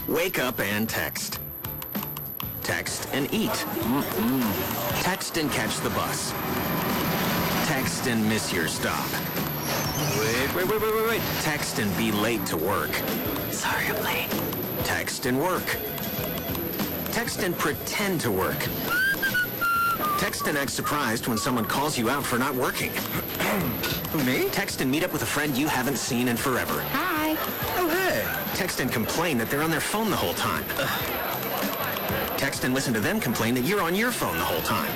Wake up and text. Text and eat. Text and catch the bus. Text and miss your stop. Wait. Text and be late to work. Sorry, I'm late. Text and work. Text and pretend to work. Text and act surprised when someone calls you out for not working. Who, me? Text and meet up with a friend you haven't seen in forever. Hi. Oh, hey. Text and complain that they're on their phone the whole time. Text and listen to them complain that you're on your phone the whole time.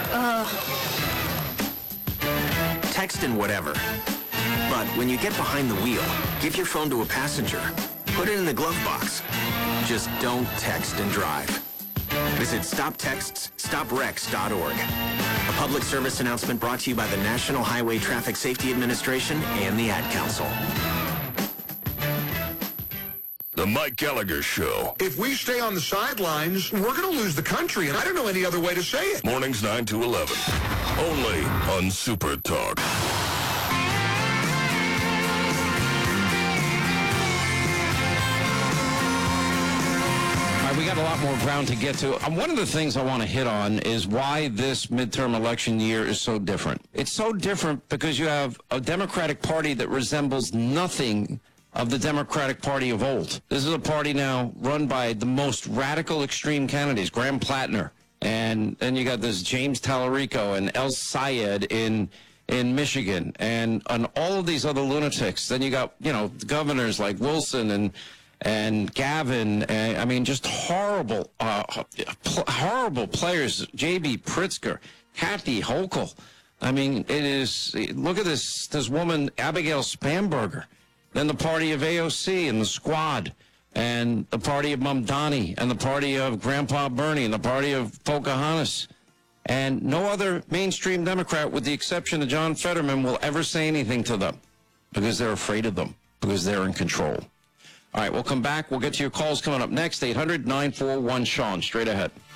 Text and whatever. But when you get behind the wheel, give your phone to a passenger. Put it in the glove box. Just don't text and drive. Visit StopTextsStopWrecks.org. A public service announcement brought to you by the National Highway Traffic Safety Administration and the Ad Council. The Mike Gallagher Show. If we stay on the sidelines, we're going to lose the country, and I don't know any other way to say it. Mornings 9 to 11. Only on Super Talk. We got a lot more ground to get to. One of the things I want to hit on is why this midterm election year is so different. It's so different because you have a Democratic Party that resembles nothing of the Democratic Party of old. This is a party now run by the most radical extreme candidates, Graham Plattner, and then you got this James Tallarico and El Sayed in Michigan, and all of these other lunatics. Then you got, governors like Wilson and Gavin, I mean, just horrible players. J.B. Pritzker, Kathy Hochul. I mean, it is, look at this woman, Abigail Spanberger. Then the party of AOC and the Squad, and the party of Mamdani, and the party of Grandpa Bernie, and the party of Pocahontas. And no other mainstream Democrat, with the exception of John Fetterman, will ever say anything to them because they're afraid of them, because they're in control. All right, we'll come back. We'll get to your calls coming up next. 800-941-SEAN. Straight ahead.